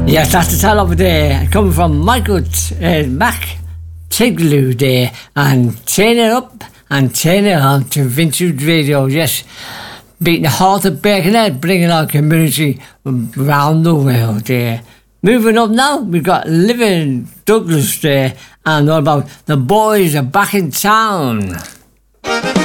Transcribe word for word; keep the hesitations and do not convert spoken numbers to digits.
Yes, that's the tell of there, coming from Michael uh, Mac Tigloo there, and turn it up and turn it on to Vintage Radio. Yes, beating the heart of Birkenhead, bringing our community around the world there. Moving up now, we've got Living Douglas there, and all about the boys are back in town.